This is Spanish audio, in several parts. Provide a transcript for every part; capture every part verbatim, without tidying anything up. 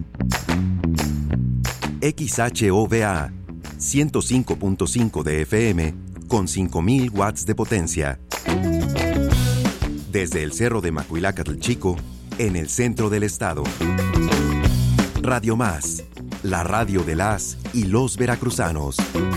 X H O V A, ciento cinco punto cinco de F M, con cinco mil watts de potencia. Desde el Cerro de Macuilácatl Chico, en el centro del estado. Radio Más, la radio de las y los veracruzanos.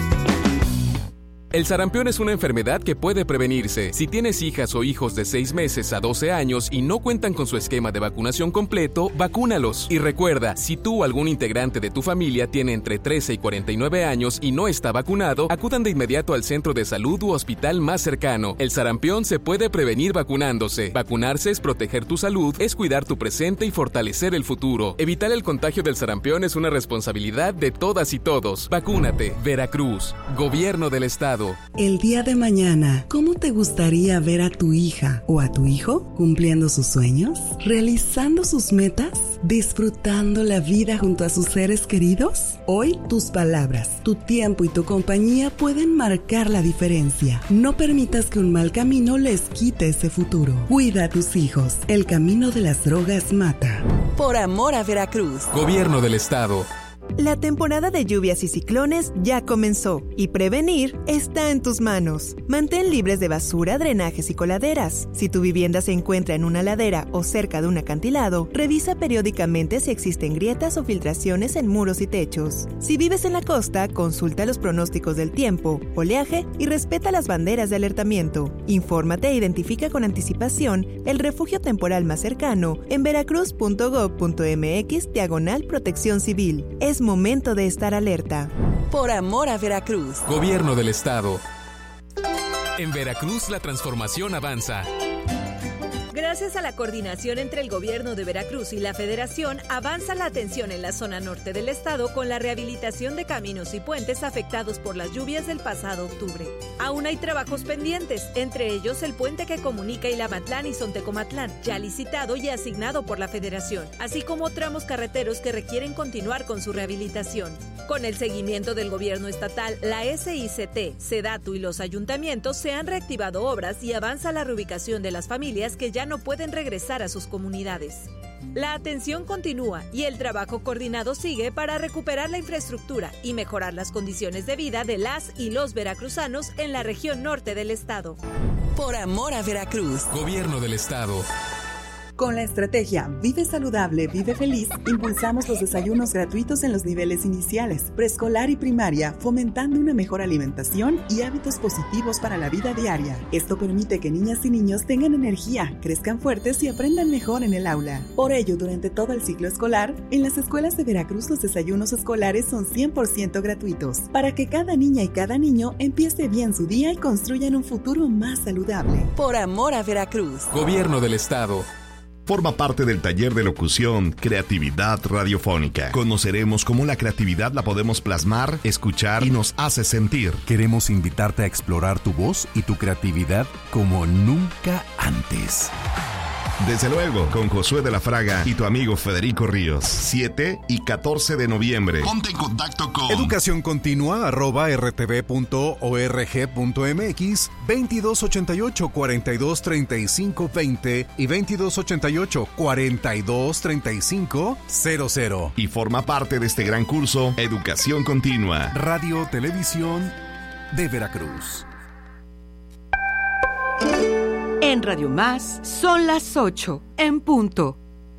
El sarampión es una enfermedad que puede prevenirse. Si tienes hijas o hijos de seis meses a doce años y no cuentan con su esquema de vacunación completo, vacúnalos. Y recuerda, si tú o algún integrante de tu familia tiene entre trece y cuarenta y nueve años y no está vacunado, acudan de inmediato al centro de salud u hospital más cercano. El sarampión se puede prevenir vacunándose. Vacunarse es proteger tu salud, es cuidar tu presente y fortalecer el futuro. Evitar el contagio del sarampión es una responsabilidad de todas y todos. Vacúnate. Veracruz, Gobierno del Estado. El día de mañana, ¿cómo te gustaría ver a tu hija o a tu hijo cumpliendo sus sueños? ¿Realizando sus metas? ¿Disfrutando la vida junto a sus seres queridos? Hoy, tus palabras, tu tiempo y tu compañía pueden marcar la diferencia. No permitas que un mal camino les quite ese futuro. Cuida a tus hijos. El camino de las drogas mata. Por amor a Veracruz. Gobierno del Estado. La temporada de lluvias y ciclones ya comenzó y prevenir está en tus manos. Mantén libres de basura, drenajes y coladeras. Si tu vivienda se encuentra en una ladera o cerca de un acantilado, revisa periódicamente si existen grietas o filtraciones en muros y techos. Si vives en la costa, consulta los pronósticos del tiempo, oleaje y respeta las banderas de alertamiento. Infórmate e identifica con anticipación el refugio temporal más cercano en veracruz punto gob punto mx diagonal protección civil. Es momento de estar alerta. Por amor a Veracruz. Gobierno del Estado. En Veracruz la transformación avanza. Gracias a la coordinación entre el Gobierno de Veracruz y la Federación, avanza la atención en la zona norte del estado con la rehabilitación de caminos y puentes afectados por las lluvias del pasado octubre. Aún hay trabajos pendientes, entre ellos el puente que comunica Ilamatlán y Sontecomatlán, ya licitado y asignado por la Federación, así como tramos carreteros que requieren continuar con su rehabilitación. Con el seguimiento del gobierno estatal, la S I C T, SEDATU y los ayuntamientos se han reactivado obras y avanza la reubicación de las familias que ya no pueden regresar a sus comunidades. La atención continúa y el trabajo coordinado sigue para recuperar la infraestructura y mejorar las condiciones de vida de las y los veracruzanos en la región norte del estado. Por amor a Veracruz. Gobierno del Estado. Con la estrategia Vive Saludable, Vive Feliz, impulsamos los desayunos gratuitos en los niveles iniciales, preescolar y primaria, fomentando una mejor alimentación y hábitos positivos para la vida diaria. Esto permite que niñas y niños tengan energía, crezcan fuertes y aprendan mejor en el aula. Por ello, durante todo el ciclo escolar, en las escuelas de Veracruz los desayunos escolares son cien por ciento gratuitos, para que cada niña y cada niño empiece bien su día y construyan un futuro más saludable. Por amor a Veracruz. Gobierno del Estado. Forma parte del taller de locución Creatividad Radiofónica. Conoceremos cómo la creatividad la podemos plasmar, escuchar y nos hace sentir. Queremos invitarte a explorar tu voz y tu creatividad como nunca antes. Desde luego, con Josué de la Fraga y tu amigo Federico Ríos. siete y catorce de noviembre. Ponte en contacto con Educación Continua arroba rtv punto org punto mx, veintidós ochenta y ocho, cuarenta y dos, treinta y cinco, veinte y veintidós ochenta y ocho, cuarenta y dos, treinta y cinco, cero cero. Y forma parte de este gran curso Educación Continua. Radio Televisión de Veracruz. En Radio Más son las ocho en punto.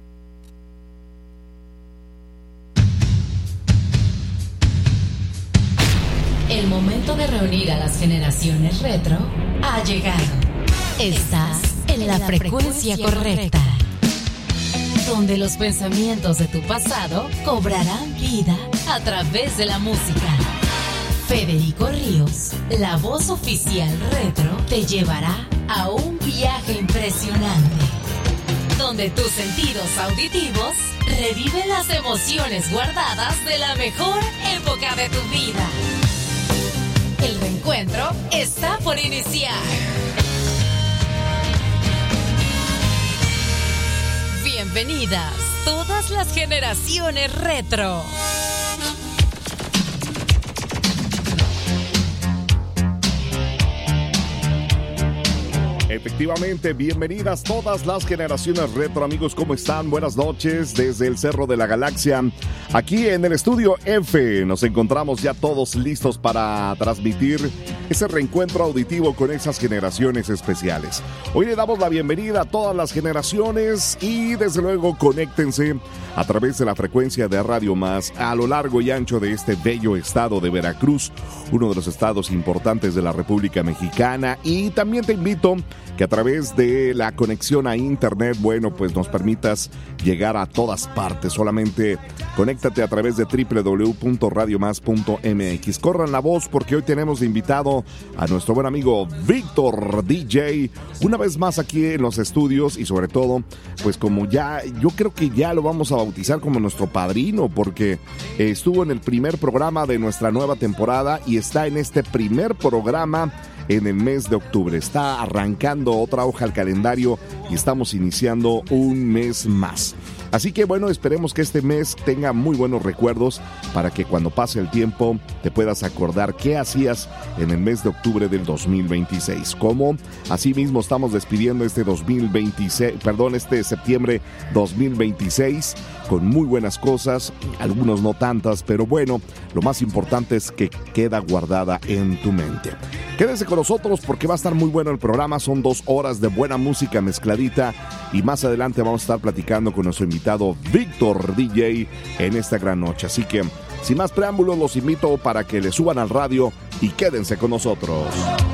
El momento de reunir a las generaciones retro ha llegado. Estás en la frecuencia correcta, donde los pensamientos de tu pasado cobrarán vida a través de la música. Federico Ríos, la voz oficial retro, te llevará a un viaje impresionante, donde tus sentidos auditivos reviven las emociones guardadas de la mejor época de tu vida. El reencuentro está por iniciar. Bienvenidas todas las generaciones retro. Efectivamente, bienvenidas todas las generaciones retro, amigos, ¿cómo están? Buenas noches desde el Cerro de la Galaxia. Aquí en el estudio F nos encontramos ya todos listos para transmitir ese reencuentro auditivo con esas generaciones especiales. Hoy le damos la bienvenida a todas las generaciones y desde luego conéctense a través de la frecuencia de Radio Más a lo largo y ancho de este bello estado de Veracruz, uno de los estados importantes de la República Mexicana. Y también te invito que a través de la conexión a internet, bueno, pues nos permitas llegar a todas partes. Solamente conéctate a través de doble u doble u doble u punto radio más punto m x. Corran la voz porque hoy tenemos de invitado a nuestro buen amigo Víctor D J, una vez más aquí en los estudios y sobre todo, pues como ya, yo creo que ya lo vamos a bautizar como nuestro padrino porque eh, estuvo en el primer programa de nuestra nueva temporada y está en este primer programa en el mes de octubre. Está arrancando otra hoja al calendario y estamos iniciando un mes más. Así que bueno, esperemos que este mes tenga muy buenos recuerdos para que cuando pase el tiempo te puedas acordar qué hacías en el mes de octubre del dos mil veintiséis. Como asimismo estamos despidiendo este dos mil veintiséis, perdón, este septiembre dos mil veintiséis con muy buenas cosas, algunos no tantas, pero bueno, lo más importante es que queda guardada en tu mente. Quédese con nosotros porque va a estar muy bueno el programa, son dos horas de buena música mezcladita y más adelante vamos a estar platicando con nuestro invitado Víctor D J en esta gran noche. Así que, sin más preámbulos, los invito para que le suban al radio y quédense con nosotros.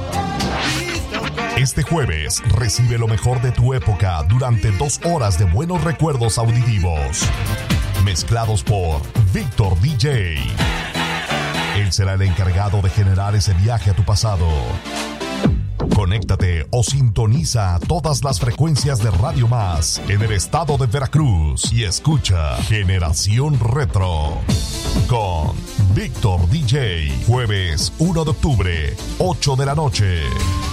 Este jueves recibe lo mejor de tu época durante dos horas de buenos recuerdos auditivos, mezclados por Víctor D J. Él será el encargado de generar ese viaje a tu pasado. Conéctate o sintoniza todas las frecuencias de Radio Más en el estado de Veracruz y escucha Generación Retro con Víctor D J. Jueves uno de octubre, ocho de la noche.